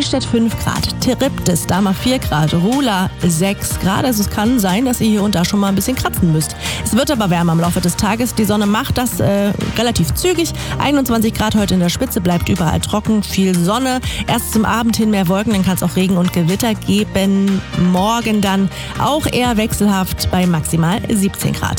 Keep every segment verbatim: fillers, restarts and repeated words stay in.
Eichstätt fünf Grad, Triptis, da mal vier Grad, Rula sechs Grad. Also es kann sein, dass ihr hier und da schon mal ein bisschen kratzen müsst. Es wird aber wärmer im Laufe des Tages. Die Sonne macht das äh, relativ zügig. einundzwanzig Grad heute in der Spitze, bleibt überall trocken, viel Sonne. Erst zum Abend hin mehr Wolken, dann kann es auch Regen und Gewitter geben. Morgen dann auch eher wechselhaft bei maximal siebzehn Grad.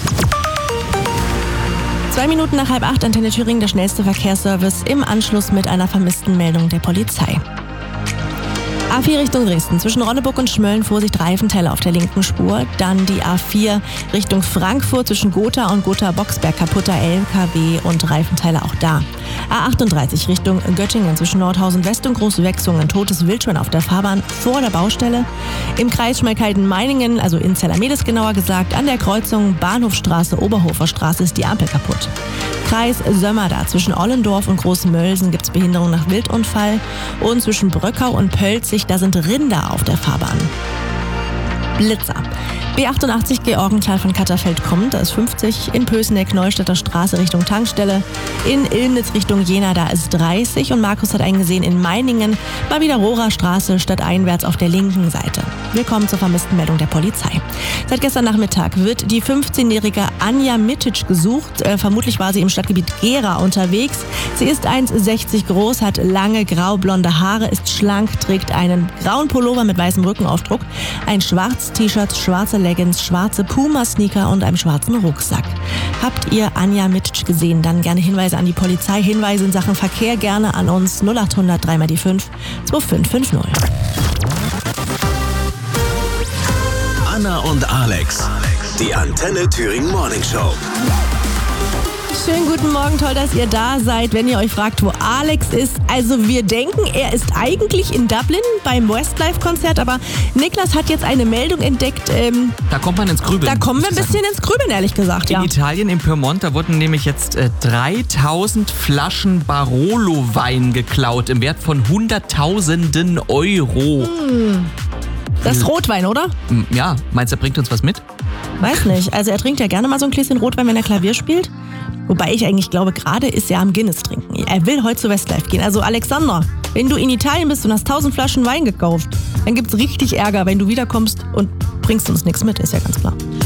Zwei Minuten nach halb acht, Antenne Thüringen, der schnellste Verkehrsservice im Anschluss mit einer vermissten Meldung der Polizei. A vier Richtung Dresden, zwischen Ronneburg und Schmölln, Vorsicht, Reifenteile auf der linken Spur. Dann die A vier Richtung Frankfurt, zwischen Gotha und Gotha-Boxberg, kaputter L K W und Reifenteile auch da. A achtunddreißig Richtung Göttingen, zwischen Nordhausen West und Großwechsung, ein totes Wildschwein auf der Fahrbahn vor der Baustelle. Im Kreis Schmalkalden-Meiningen, also in Zellermedes genauer gesagt, an der Kreuzung Bahnhofstraße, Oberhoferstraße ist die Ampel kaputt. Kreis Sömmerda, zwischen Ollendorf und Großmölsen gibt es Behinderung nach Wildunfall. Und zwischen Bröckau und Pölzig, da sind Rinder auf der Fahrbahn. Blitzer. B achtundachtzig Georgenthal von Katterfeld kommt, da ist fünfzig. In Pößneck, Neustädter Straße Richtung Tankstelle. In Illnitz Richtung Jena, da ist dreißig. Und Markus hat eingesehen, in Meiningen mal wieder Rohrer Straße stadteinwärts auf der linken Seite. Willkommen zur vermissten Meldung der Polizei. Seit gestern Nachmittag wird die fünfzehnjährige Anja Mitic gesucht. Äh, vermutlich war sie im Stadtgebiet Gera unterwegs. Sie ist eins Komma sechzig groß, hat lange graublonde Haare, ist schlank, trägt einen grauen Pullover mit weißem Rückenaufdruck, ein schwarzes T-Shirt, schwarze Leggings, schwarze Puma-Sneaker und einem schwarzen Rucksack. Habt ihr Anja Mitic gesehen? Dann gerne Hinweise an die Polizei, Hinweise in Sachen Verkehr gerne an uns null acht hundert drei mal die fünf zwei fünf fünf null. Anna und Alex, die Antenne Thüringen Morning Show. Schönen guten Morgen, toll, dass ihr da seid. Wenn ihr euch fragt, wo Alex ist, also wir denken, er ist eigentlich in Dublin beim Westlife-Konzert, aber Niklas hat jetzt eine Meldung entdeckt. Ähm, da kommt man ins Grübeln. Da kommen wir ein bisschen ins Grübeln, ehrlich gesagt. In ja. Italien, in Piemont, da wurden nämlich jetzt äh, dreitausend Flaschen Barolo-Wein geklaut im Wert von Hunderttausenden Euro. Hm. Das ist Rotwein, oder? Ja, meinst du, er bringt uns was mit? Weiß nicht. Also er trinkt ja gerne mal so ein Gläschen Rotwein, wenn er Klavier spielt. Wobei ich eigentlich glaube, gerade ist er am Guinness trinken. Er will heute zu Westlife gehen. Also Alexander, wenn du in Italien bist und hast tausend Flaschen Wein gekauft, dann gibt's richtig Ärger, wenn du wiederkommst und bringst uns nichts mit, ist ja ganz klar.